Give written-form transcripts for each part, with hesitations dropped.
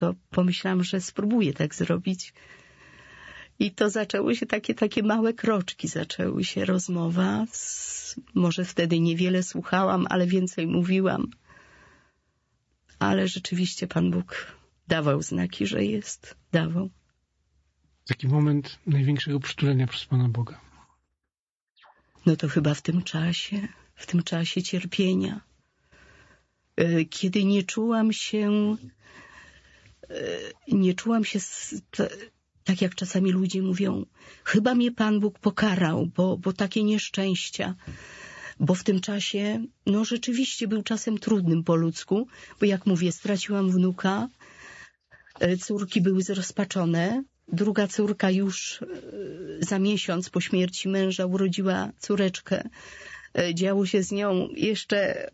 to pomyślałam, że spróbuję tak zrobić. I to zaczęły się takie małe kroczki, zaczęły się rozmowa. Może wtedy niewiele słuchałam, ale więcej mówiłam. Ale rzeczywiście Pan Bóg dawał znaki, że jest. Dawał. Taki moment największego przytulenia przez Pana Boga. No to chyba w tym czasie cierpienia. Kiedy nie czułam się tak jak czasami ludzie mówią, chyba mnie Pan Bóg pokarał, bo takie nieszczęścia. Bo w tym czasie, no rzeczywiście był czasem trudnym po ludzku, bo jak mówię, straciłam wnuka, córki były zrozpaczone, druga córka już za miesiąc po śmierci męża urodziła córeczkę. Działo się z nią jeszcze,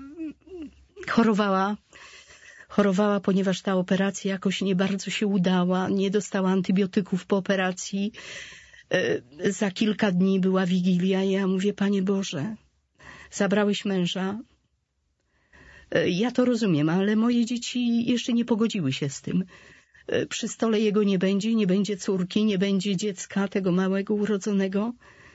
chorowała, ponieważ ta operacja jakoś nie bardzo się udała, nie dostała antybiotyków po operacji. Za kilka dni była Wigilia i ja mówię, Panie Boże, zabrałeś męża. Ja to rozumiem, ale moje dzieci jeszcze nie pogodziły się z tym. Przy stole jego nie będzie córki, nie będzie dziecka, tego małego urodzonego.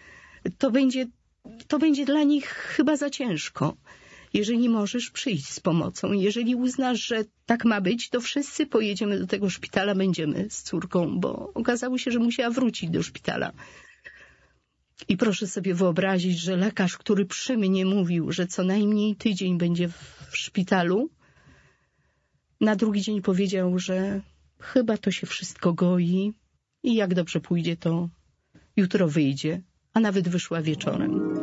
To będzie dla nich chyba za ciężko. Jeżeli możesz przyjść z pomocą, jeżeli uznasz, że tak ma być, to wszyscy pojedziemy do tego szpitala, będziemy z córką, bo okazało się, że musiała wrócić do szpitala. I proszę sobie wyobrazić, że lekarz, który przy mnie mówił, że co najmniej tydzień będzie w szpitalu, na drugi dzień powiedział, że chyba to się wszystko goi i jak dobrze pójdzie, to jutro wyjdzie, a nawet wyszła wieczorem.